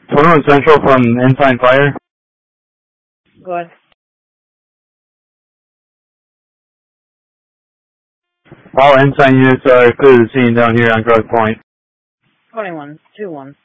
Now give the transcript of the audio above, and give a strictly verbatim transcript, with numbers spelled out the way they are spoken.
twenty-one Central from Ensign Fire. Go ahead. All Ensign units are clear to the scene down here on Grosse Pointe. twenty-one, two one.